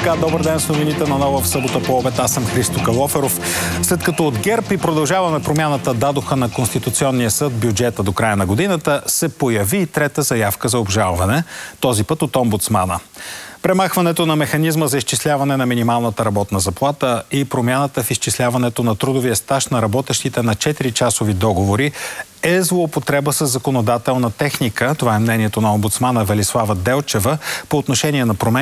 така, добър ден с новините на Нова в събота по обед. Аз съм Христо Калоферов. След като от ГЕРБ и Продължаваме промяната дадоха на Конституционния съд бюджета до края на годината, се появи и трета заявка за обжалване, този път от омбудсмана. Премахването на механизма за изчисляване на минималната работна заплата и промяната в изчисляването на трудовия стаж на работещите на 4-часови договори е злоупотреба с законодателна техника. Това е мнението на омбудсмана Велислава Делчева по отношение на промени